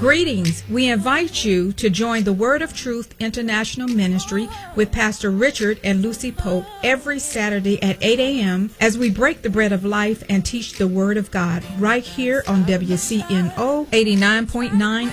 Greetings. We invite you to join the Word of Truth International Ministry with Pastor Richard and Lucy Pope every Saturday at 8 a.m. as we break the bread of life and teach the Word of God right here on WCNO 89.9